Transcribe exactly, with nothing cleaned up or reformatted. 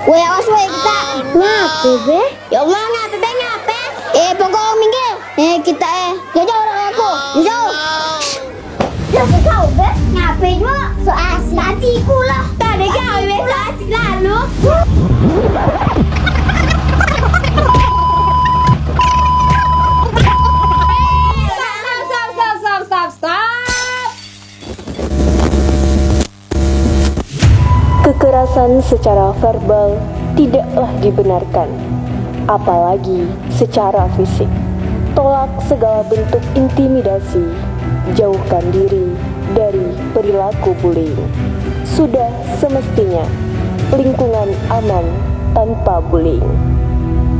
Weh, awas weh kita. Ngape be? Ya Allah, ngape be ngape? Eh, pokok minggir. Eh, kita eh jajah orang aku. Jauh. Ya kau be, ngape juga? So asik hatiku lah. Tadi kau be so asik lalu. Kekerasan secara verbal tidaklah dibenarkan, apalagi secara fisik. Tolak segala bentuk intimidasi, jauhkan diri dari perilaku bullying. Sudah semestinya lingkungan aman tanpa bullying.